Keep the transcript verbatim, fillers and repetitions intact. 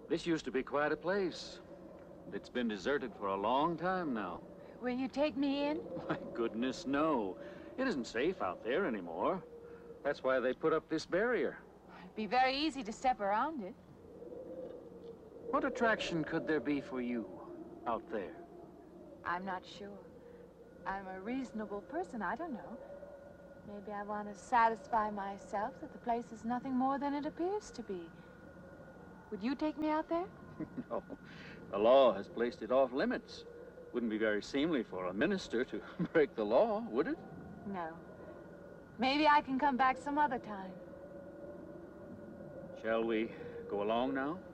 This used to be quite a place. It's been deserted for a long time now. Will you take me in? My goodness, no. It isn't safe out there anymore. That's why they put up this barrier. It'd be very easy to step around it. What attraction could there be for you out there? I'm not sure. I'm a reasonable person. I don't know. Maybe I want to satisfy myself that the place is nothing more than it appears to be. Would you take me out there? No. The law has placed it off limits. Wouldn't be very seemly for a minister to break the law, would it? No. Maybe I can come back some other time. Shall we go along now?